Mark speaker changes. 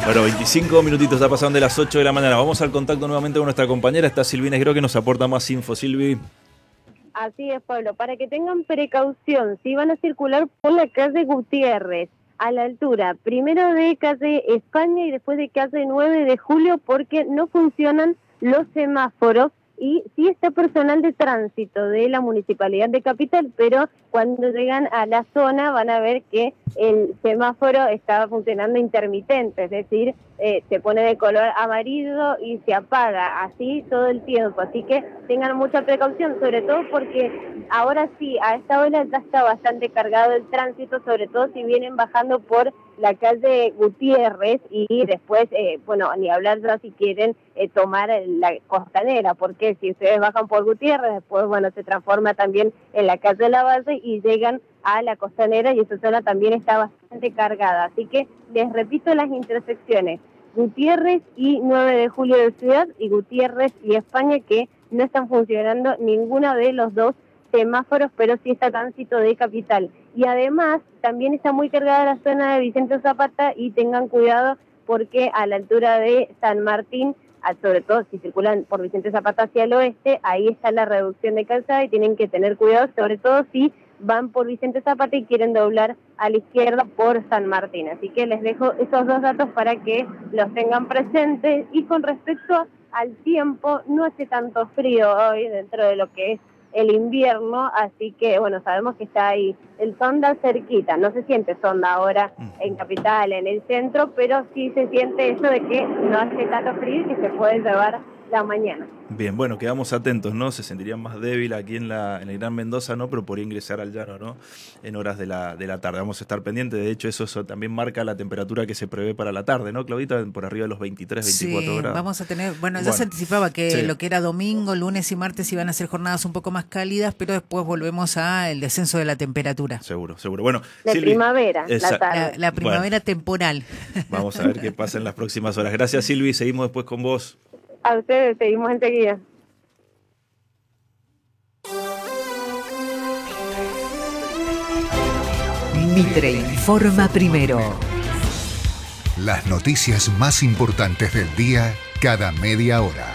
Speaker 1: Bueno, 25 minutitos ya pasaron de las 8 de la mañana. Vamos al contacto nuevamente con nuestra compañera. Está Silvina Esguero que nos aporta más info. Silvi.
Speaker 2: Así es, Pablo. Para que tengan precaución, si van a circular por la calle Gutiérrez, a la altura, primero de calle España y después de calle 9 de Julio, porque no funcionan los semáforos y sí está personal de tránsito de la Municipalidad de Capital, pero cuando llegan a la zona van a ver que el semáforo está funcionando intermitente, es decir, se pone de color amarillo y se apaga, así todo el tiempo. Así que tengan mucha precaución, sobre todo porque ahora sí, a esta hora ya está bastante cargado el tránsito, sobre todo si vienen bajando por la calle Gutiérrez y después, ni hablar ya si quieren tomar la costanera, porque si ustedes bajan por Gutiérrez, después, se transforma también en la calle de la Valle y llegan a la costanera y esa zona también está bastante cargada. Así que les repito las intersecciones, Gutiérrez y 9 de Julio de Ciudad y Gutiérrez y España, que no están funcionando ninguno de los dos semáforos, pero sí está tránsito de Capital. Y además también está muy cargada la zona de Vicente Zapata y tengan cuidado porque a la altura de San Martín, sobre todo si circulan por Vicente Zapata hacia el oeste, ahí está la reducción de calzada y tienen que tener cuidado, sobre todo si van por Vicente Zapata y quieren doblar a la izquierda por San Martín. Así que les dejo esos dos datos para que los tengan presentes. Y con respecto al tiempo, no hace tanto frío hoy dentro de lo que es el invierno, así que sabemos que está ahí el Sonda cerquita, no se siente Sonda ahora en Capital, en el centro, pero sí se siente eso de que no hace tanto frío y que se puede llevar la mañana.
Speaker 1: Bien, quedamos atentos, ¿no? Se sentirían más débil aquí en el Gran Mendoza, ¿no? Pero podría ingresar al llano, ¿no? En horas de la tarde. Vamos a estar pendientes. De hecho, eso también marca la temperatura que se prevé para la tarde, ¿no, Claudita? Por arriba de los 23, 24 grados.
Speaker 3: Vamos a tener, ya se anticipaba que lo que era domingo, lunes y martes iban a ser jornadas un poco más cálidas, pero después volvemos al descenso de la temperatura.
Speaker 1: Seguro.
Speaker 2: La
Speaker 1: Silvi,
Speaker 2: primavera, la tarde.
Speaker 3: La primavera temporal.
Speaker 1: Vamos a ver qué pasa en las próximas horas. Gracias, Silvi. Seguimos después con vos.
Speaker 2: A ustedes, seguimos enseguida.
Speaker 4: Mitre informa primero.
Speaker 5: Las noticias más importantes del día cada media hora.